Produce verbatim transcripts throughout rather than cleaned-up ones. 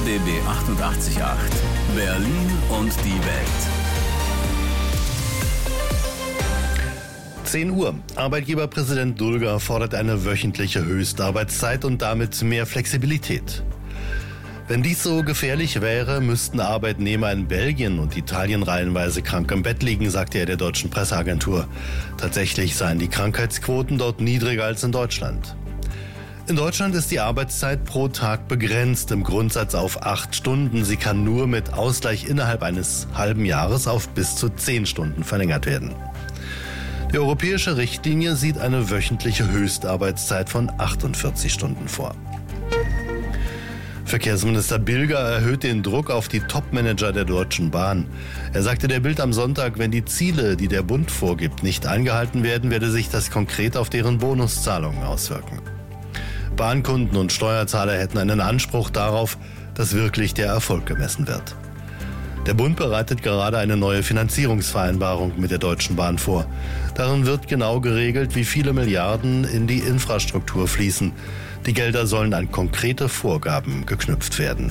B B achtundachtzig Komma acht. Berlin und die Welt. zehn Uhr. Arbeitgeberpräsident Dulger fordert eine wöchentliche Höchstarbeitszeit und damit mehr Flexibilität. Wenn dies so gefährlich wäre, müssten Arbeitnehmer in Belgien und Italien reihenweise krank im Bett liegen, sagte er der deutschen Presseagentur. Tatsächlich seien die Krankheitsquoten dort niedriger als in Deutschland. In Deutschland ist die Arbeitszeit pro Tag begrenzt, im Grundsatz auf acht Stunden. Sie kann nur mit Ausgleich innerhalb eines halben Jahres auf bis zu zehn Stunden verlängert werden. Die europäische Richtlinie sieht eine wöchentliche Höchstarbeitszeit von achtundvierzig Stunden vor. Verkehrsminister Bilger erhöht den Druck auf die Topmanager der Deutschen Bahn. Er sagte der Bild am Sonntag, wenn die Ziele, die der Bund vorgibt, nicht eingehalten werden, werde sich das konkret auf deren Bonuszahlungen auswirken. Bahnkunden und Steuerzahler hätten einen Anspruch darauf, dass wirklich der Erfolg gemessen wird. Der Bund bereitet gerade eine neue Finanzierungsvereinbarung mit der Deutschen Bahn vor. Darin wird genau geregelt, wie viele Milliarden in die Infrastruktur fließen. Die Gelder sollen an konkrete Vorgaben geknüpft werden.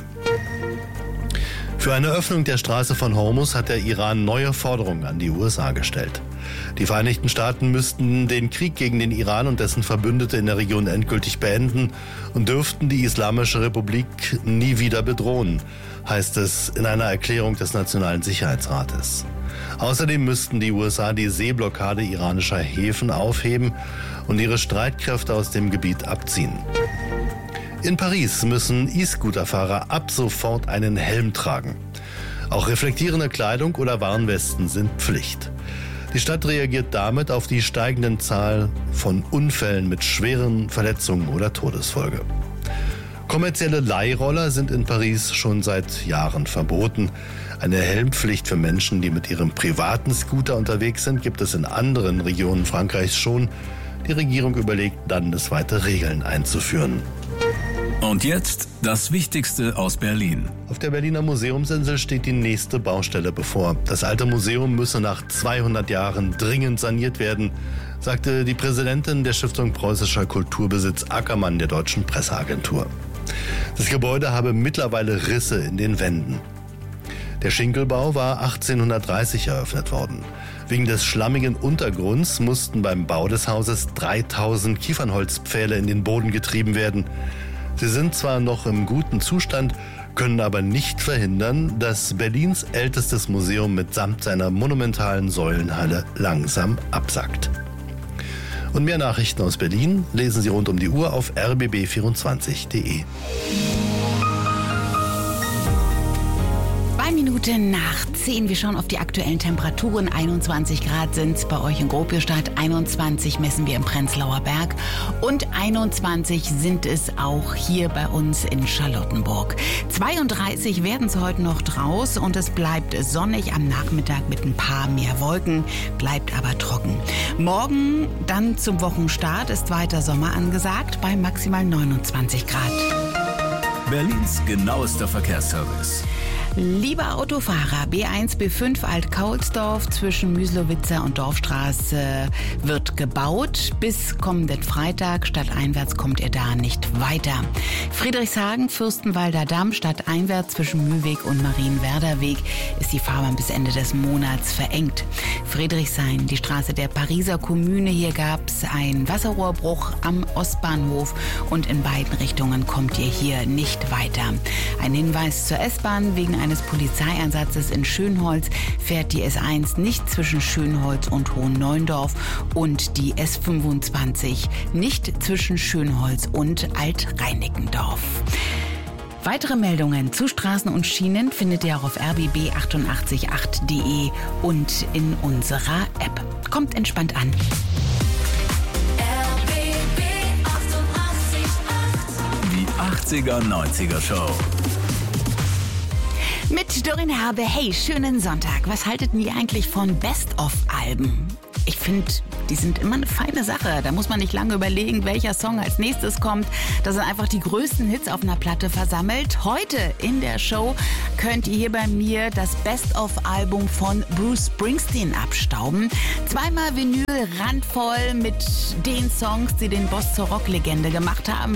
Für eine Öffnung der Straße von Hormuz hat der Iran neue Forderungen an die U S A gestellt. Die Vereinigten Staaten müssten den Krieg gegen den Iran und dessen Verbündete in der Region endgültig beenden und dürften die Islamische Republik nie wieder bedrohen, heißt es in einer Erklärung des Nationalen Sicherheitsrates. Außerdem müssten die U S A die Seeblockade iranischer Häfen aufheben und ihre Streitkräfte aus dem Gebiet abziehen. In Paris müssen E-Scooter-Fahrer ab sofort einen Helm tragen. Auch reflektierende Kleidung oder Warnwesten sind Pflicht. Die Stadt reagiert damit auf die steigende Zahl von Unfällen mit schweren Verletzungen oder Todesfolge. Kommerzielle Leihroller sind in Paris schon seit Jahren verboten. Eine Helmpflicht für Menschen, die mit ihrem privaten Scooter unterwegs sind, gibt es in anderen Regionen Frankreichs schon. Die Regierung überlegt, landesweite Regeln einzuführen. Und jetzt das Wichtigste aus Berlin. Auf der Berliner Museumsinsel steht die nächste Baustelle bevor. Das alte Museum müsse nach zweihundert Jahren dringend saniert werden, sagte die Präsidentin der Stiftung Preußischer Kulturbesitz Ackermann der deutschen Presseagentur. Das Gebäude habe mittlerweile Risse in den Wänden. Der Schinkelbau war achtzehnhundertdreißig eröffnet worden. Wegen des schlammigen Untergrunds mussten beim Bau des Hauses dreitausend Kiefernholzpfähle in den Boden getrieben werden. Sie sind zwar noch im guten Zustand, können aber nicht verhindern, dass Berlins ältestes Museum mitsamt seiner monumentalen Säulenhalle langsam absackt. Und mehr Nachrichten aus Berlin lesen Sie rund um die Uhr auf r b b vierundzwanzig punkt d e. Zwei Minuten nach zehn. Wir schauen auf die aktuellen Temperaturen. einundzwanzig Grad sind es bei euch in Gropiusstadt. einundzwanzig messen wir im Prenzlauer Berg. Und einundzwanzig sind es auch hier bei uns in Charlottenburg. zweiunddreißig werden es heute noch draus und es bleibt sonnig am Nachmittag mit ein paar mehr Wolken, bleibt aber trocken. Morgen dann zum Wochenstart ist weiter Sommer angesagt bei maximal neunundzwanzig Grad. Berlins genauester Verkehrsservice. Lieber Autofahrer, B eins, B fünf Alt-Kaulsdorf zwischen Müslowitzer und Dorfstraße wird gebaut. Bis kommenden Freitag, stadteinwärts kommt ihr da nicht weiter. Friedrichshagen, Fürstenwalder Damm, stadteinwärts zwischen Mühlweg und Marienwerder Weg ist die Fahrbahn bis Ende des Monats verengt. Friedrichshain, die Straße der Pariser Kommune, hier gab es einen Wasserrohrbruch am Ostbahnhof und in beiden Richtungen kommt ihr hier nicht weiter. Ein Hinweis zur S-Bahn: wegen eines Polizeieinsatzes in Schönholz fährt die S eins nicht zwischen Schönholz und Hohenneuendorf und die S fünfundzwanzig nicht zwischen Schönholz und Alt-Reinickendorf. Weitere Meldungen zu Straßen und Schienen findet ihr auch auf r b b achtundachtzig Komma acht punkt d e und in unserer App. Kommt entspannt an. Die achtziger neunziger Show. Mit Dorin Herbe. Hey, schönen Sonntag. Was haltet ihr eigentlich von Best-of-Alben? Ich finde, die sind immer eine feine Sache. Da muss man nicht lange überlegen, welcher Song als nächstes kommt. Da sind einfach die größten Hits auf einer Platte versammelt. Heute in der Show könnt ihr hier bei mir das Best-of-Album von Bruce Springsteen abstauben. Zweimal Vinyl, randvoll mit den Songs, die den Boss zur Rocklegende gemacht haben.